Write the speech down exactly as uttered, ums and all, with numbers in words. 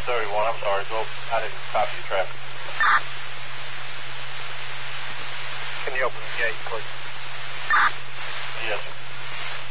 thirty-one. I'm sorry. Go. I didn't copy the traffic. Can you open the gate, please?